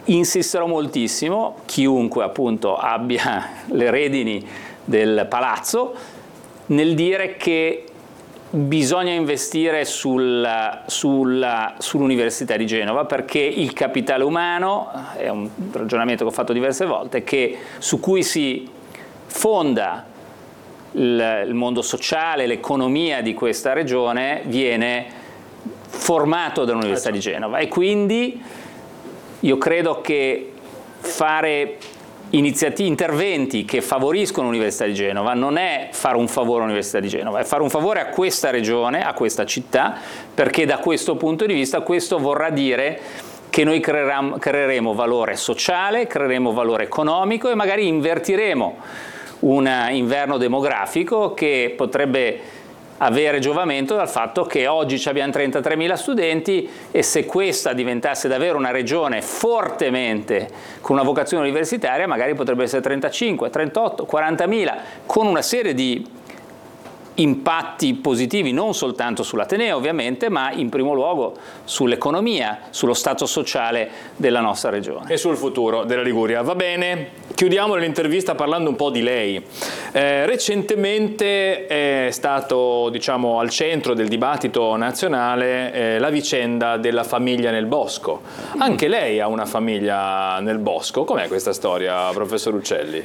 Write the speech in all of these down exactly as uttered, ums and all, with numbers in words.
insisterò moltissimo, chiunque appunto abbia le redini del palazzo, nel dire che bisogna investire sul, sul, sull'Università di Genova, perché il capitale umano, è un ragionamento che ho fatto diverse volte, che, su cui si fonda il, il mondo sociale, l'economia di questa regione, viene formato dall'Università di Genova. E quindi io credo che fare iniziative, interventi che favoriscono l'Università di Genova non è fare un favore all'Università di Genova, è fare un favore a questa regione, a questa città, perché da questo punto di vista questo vorrà dire che noi creeremo, creeremo valore sociale, creeremo valore economico e magari invertiremo un inverno demografico che potrebbe avere giovamento dal fatto che oggi abbiamo trentatremila studenti, e se questa diventasse davvero una regione fortemente con una vocazione universitaria, magari potrebbe essere trentacinque, trentotto, quarantamila, con una serie di impatti positivi non soltanto sull'Ateneo ovviamente, ma in primo luogo sull'economia, sullo stato sociale della nostra regione. E sul futuro della Liguria. Va bene, chiudiamo l'intervista parlando un po' di lei. Eh, recentemente è stato, diciamo, al centro del dibattito nazionale eh, la vicenda della famiglia nel bosco. Anche lei ha una famiglia nel bosco. Com'è questa storia, professor Uccelli?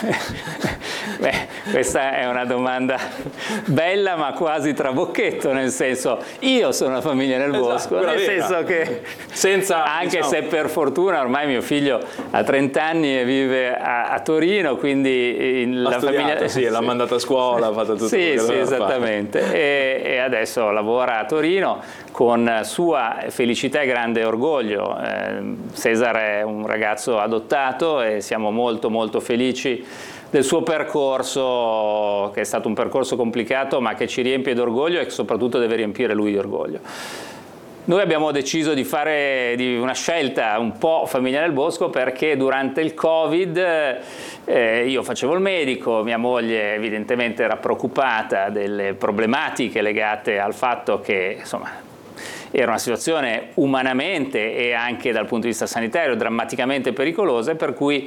Beh, questa è una domanda bella ma quasi trabocchetto, nel senso, io sono una famiglia nel esatto, bosco, nel vera. senso che senza, anche diciamo... se per fortuna ormai mio figlio ha trenta anni e vive a, a Torino, quindi in, la studiato, famiglia sì, l'ha mandata a scuola, ha fatto tutto sì, quello sì, che esattamente, e, e adesso lavora a Torino con sua felicità e grande orgoglio. eh, Cesare è un ragazzo adottato e siamo molto molto felici del suo percorso, che è stato un percorso complicato ma che ci riempie d'orgoglio e che soprattutto deve riempire lui di orgoglio. Noi abbiamo deciso di fare di una scelta un po' famiglia nel bosco perché durante il Covid eh, io facevo il medico, mia moglie evidentemente era preoccupata delle problematiche legate al fatto che insomma era una situazione umanamente e anche dal punto di vista sanitario drammaticamente pericolosa, e per cui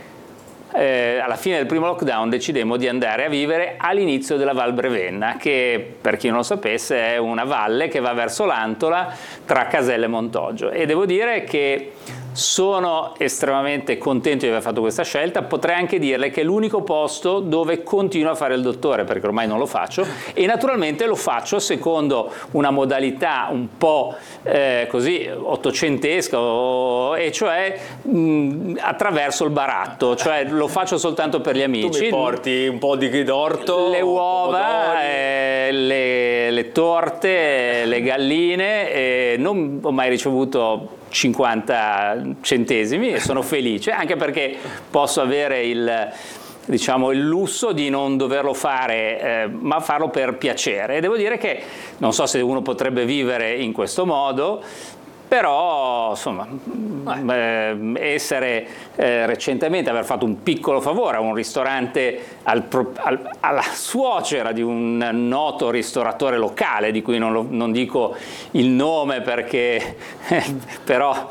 Eh, alla fine del primo lockdown decidemmo di andare a vivere all'inizio della Val Brevenna, che per chi non lo sapesse è una valle che va verso l'Antola tra Caselle e Montoggio, e devo dire che sono estremamente contento di aver fatto questa scelta. Potrei anche dirle che è l'unico posto dove continuo a fare il dottore, perché ormai non lo faccio, e naturalmente lo faccio secondo una modalità un po' eh, così ottocentesca, e cioè mh, attraverso il baratto, cioè lo faccio soltanto per gli amici. Tu mi porti un po' di d'orto, le uova, eh, le, le torte, le galline, e non ho mai ricevuto cinquanta centesimi e sono felice, anche perché posso avere il, diciamo, il lusso di non doverlo fare, eh, ma farlo per piacere. E devo dire che non so se uno potrebbe vivere in questo modo, però insomma eh, essere eh, recentemente aver fatto un piccolo favore a un ristorante, al, al, alla suocera di un noto ristoratore locale di cui non, lo, non dico il nome perché eh, però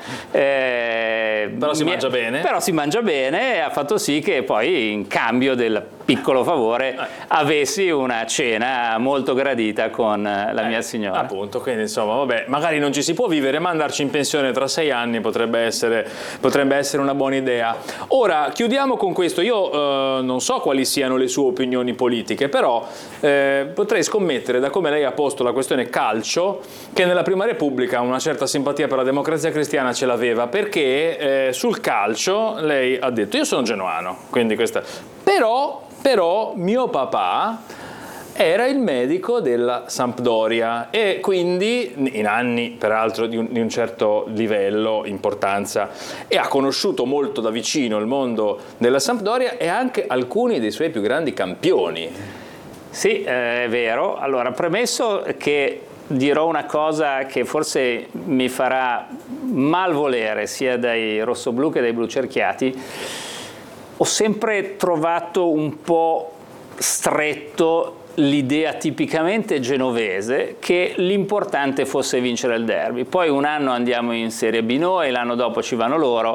eh, però si mi, mangia bene però si mangia bene, e ha fatto sì che poi in cambio del piccolo favore eh. avessi una cena molto gradita con la eh, mia signora. Appunto, quindi insomma vabbè, magari non ci si può vivere, ma andarci in pensione tra sei anni potrebbe essere, potrebbe essere una buona idea. Ora chiudiamo con questo. Io eh, non so quali siano le sue opinioni politiche, però eh, potrei scommettere, da come lei ha posto la questione calcio, che nella Prima Repubblica una certa simpatia per la Democrazia Cristiana ce l'aveva, perché eh, sul calcio lei ha detto: io sono genuano, quindi questa però Però mio papà era il medico della Sampdoria, e quindi in anni peraltro di un, di un certo livello, importanza, e ha conosciuto molto da vicino il mondo della Sampdoria e anche alcuni dei suoi più grandi campioni. Sì, eh, è vero. Allora, premesso che dirò una cosa che forse mi farà malvolere sia dai rossoblù che dai blucerchiati, ho sempre trovato un po' stretto l'idea tipicamente genovese che l'importante fosse vincere il derby. Poi un anno andiamo in Serie B noi, l'anno dopo ci vanno loro,